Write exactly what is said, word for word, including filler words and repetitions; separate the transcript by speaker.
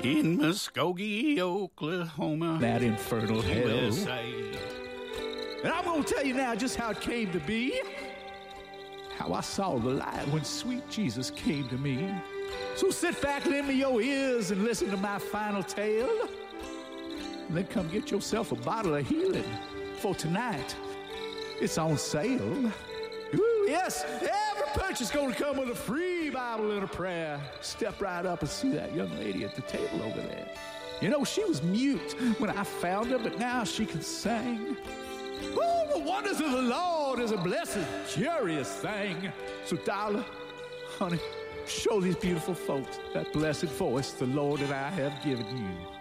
Speaker 1: in Muskogee, Oklahoma,
Speaker 2: that infernal hell.
Speaker 1: U S A.
Speaker 2: And I'm going to tell you now just how it came to be, how I saw the light when sweet Jesus came to me. So sit back, lend me your ears, and listen to my final tale. And then come get yourself a bottle of healing, for tonight it's on sale. Ooh, yes, every purchase going to come with a free Bible and a prayer. Step right up and see that young lady at the table over there. You know, she was mute when I found her, but now she can sing. Oh, the wonders of the Lord is a blessed, curious thing. So, darling, honey, show these beautiful folks that blessed voice the Lord and I have given you.